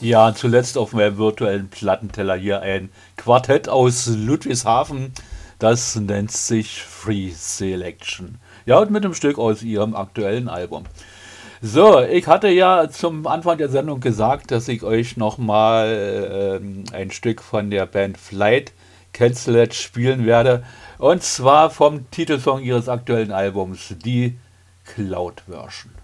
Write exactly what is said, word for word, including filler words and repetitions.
Ja, zuletzt auf meinem virtuellen Plattenteller hier ein Quartett aus Ludwigshafen. Das nennt sich Free Selection. Ja, und mit einem Stück aus ihrem aktuellen Album. So, ich hatte ja zum Anfang der Sendung gesagt, dass ich euch nochmal ähm, ein Stück von der Band Flight Canceled spielen werde. Und zwar vom Titelsong ihres aktuellen Albums, die Cloud Version.